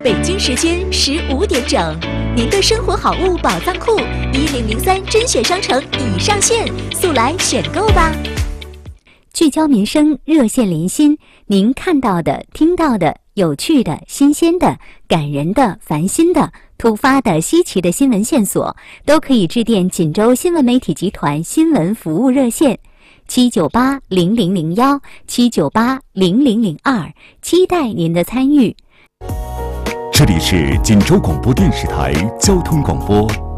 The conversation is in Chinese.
北京时间15点整，您的生活好物宝藏库1003甄选商城已上线，速来选购吧！ 聚焦民生，热线连心，您看到的、听到的、有趣的、新鲜的、感人的、烦心的、突发的、稀奇的新闻线索，都可以致电锦州新闻媒体集团新闻服务热线798-0001，798-0002，期待您的参与。 这里是锦州广播电视台交通广播